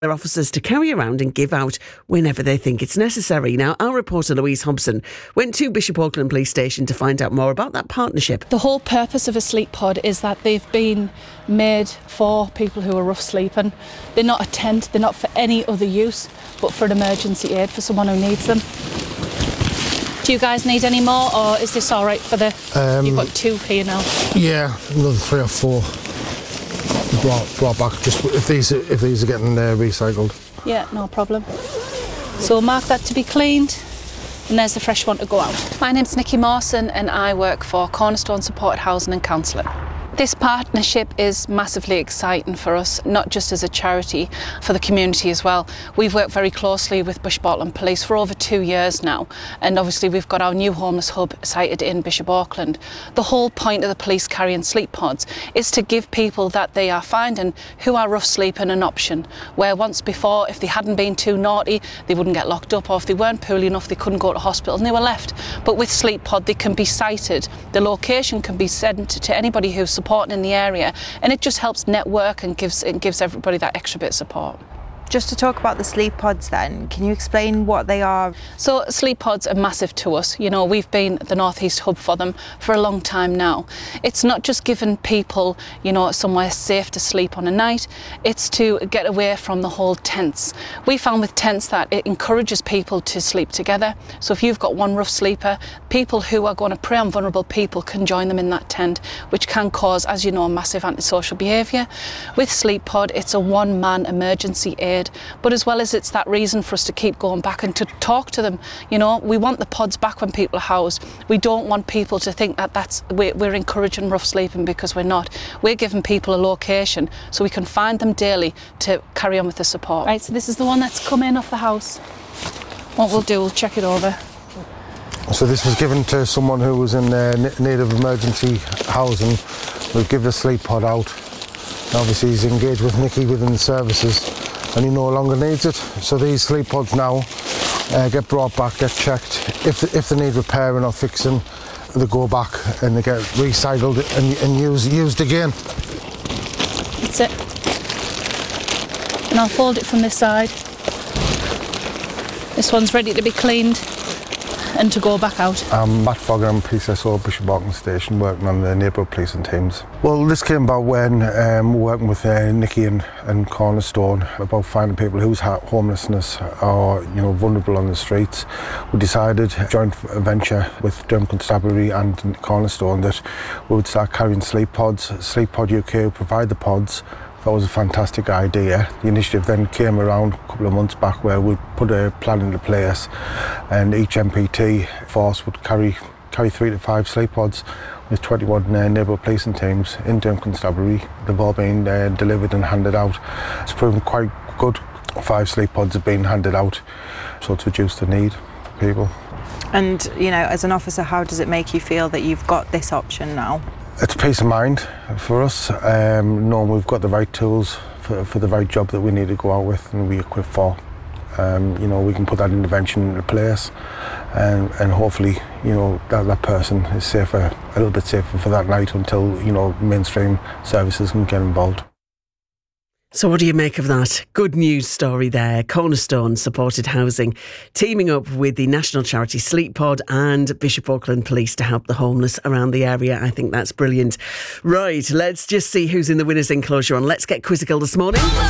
their officers to carry around and give out whenever they think it's necessary. Now, our reporter Louise Hobson went to Bishop Auckland Police Station to find out more about that partnership. The whole purpose of a sleep pod is that they've been made for people who are rough sleeping. They're not a tent, they're not for any other use, but for an emergency aid for someone who needs them. Do you guys need any more, or is this all right for the... You've got 2 here now. Yeah, another 3 or 4 brought back, just if these are getting recycled. Yeah, no problem. So we'll mark that to be cleaned, and there's the fresh one to go out. My name's Nikki Mawson and I work for Cornerstone Supported Housing and Counselling. This partnership is massively exciting for us, not just as a charity, for the community as well. We've worked very closely with Bishop Auckland Police for over 2 years now, and obviously we've got our new homeless hub sited in Bishop Auckland. The whole point of the police carrying sleep pods is to give people that they are finding who are rough sleeping an option, where once before, if they hadn't been too naughty, they wouldn't get locked up, or if they weren't poorly enough, they couldn't go to hospital and they were left. But with Sleep Pod, they can be sited. The location can be sent to anybody who's supporting in the area, and it just helps network and gives everybody that extra bit of support. Just to talk about the sleep pods then, can you explain what they are? So sleep pods are massive to us. You know, we've been the North East hub for them for a long time now. It's not just giving people, you know, somewhere safe to sleep on a night, it's to get away from the whole tents. We found with tents that it encourages people to sleep together. So if you've got one rough sleeper, people who are going to prey on vulnerable people can join them in that tent, which can cause, as you know, massive antisocial behaviour. With Sleep Pod, it's a one-man emergency aid. But as well as it's that reason for us to keep going back and to talk to them. You know, we want the pods back when people are housed. We don't want people to think that we're encouraging rough sleeping, because we're not. We're giving people a location so we can find them daily to carry on with the support. Right, so this is the one that's come in off the house. What we'll do, we'll check it over. So this was given to someone who was in need of emergency housing. We'll give the sleep pod out. Obviously he's engaged with Nikki within the services, and he no longer needs it. So these sleep pods now get brought back, get checked. If they need repairing or fixing, they go back and they get recycled and used again. That's it. And I'll fold it from this side. This one's ready to be cleaned and to go back out. I'm Matt Fogger, I'm PCSO Bishop Auckland Station, working on the neighbourhood policing teams. Well, this came about when we're working with Nikki and Cornerstone about finding people whose homelessness are, you know, vulnerable on the streets. We decided, joint venture with Durham Constabulary and Cornerstone, that we would start carrying sleep pods. Sleep Pod UK would provide the pods. That was a fantastic idea. The initiative then came around a couple of months back, where we put a plan into place, and each MPT force would carry 3 to 5 sleep pods with 21 neighbourhood policing teams in Durham Constabulary. They've all been delivered and handed out. It's proven quite good. 5 sleep pods have been handed out, so to reduce the need for people. And, you know, as an officer, how does it make you feel that you've got this option now? It's peace of mind for us, knowing we've got the right tools for the right job that we need to go out with and be equipped for. You know, we can put that intervention into place, and hopefully, you know, that person is safer, a little bit safer for that night, until, you know, mainstream services can get involved. So what do you make of that? Good news story there. Cornerstone Supported Housing teaming up with the national charity Sleep Pod and Bishop Auckland Police to help the homeless around the area. I think that's brilliant. Right, let's just see who's in the winner's enclosure on Let's Get Quizzical this morning.